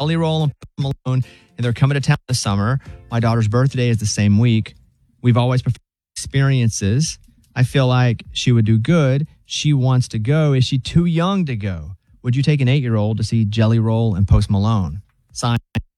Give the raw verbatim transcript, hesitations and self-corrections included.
Jelly Roll and Post Malone, and they're coming to town this summer. My daughter's birthday is the same week. We've always preferred experiences. I feel like she would do good. She wants to go. Is she too young to go? Would you take an eight-year-old to see Jelly Roll and Post Malone? Sign